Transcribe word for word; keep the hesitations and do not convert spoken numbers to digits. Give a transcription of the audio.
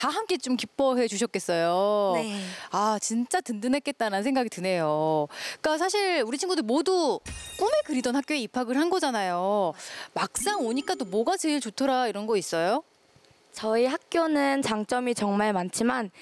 다 함께 좀 기뻐해 주셨겠어요. 네. 아, 진짜 든든했겠다는 생각이 드네요. 그러니까 사실 우리 친구들 모두 꿈에 그리던 학교에 입학을 한 거잖아요. 막상 오니까 또 뭐가 제일 좋더라 이런 거 있어요? 저희 학교는 장점이 정말 많지만